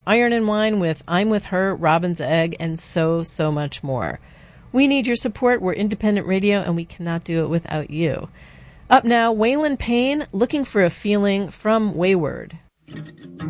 Iron and Wine with I'm With Her, Robin's Egg, and so much more. We need your support. We're independent radio, and we cannot do it without you. Up now, Waylon Payne, Looking for a Feeling from Wayward.